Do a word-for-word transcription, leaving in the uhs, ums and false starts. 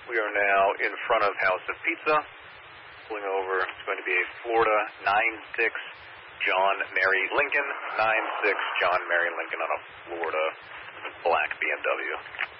We are now in front of House of Pizza. Pulling over, it's going to be a Florida nine six John Mary Lincoln. nine six John Mary Lincoln on a Florida black B M W.